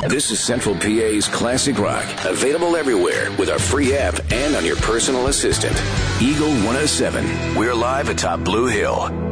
This is Central PA's Classic Rock, available everywhere with our free app and on your personal assistant. Eagle 107. We're live atop Blue Hill.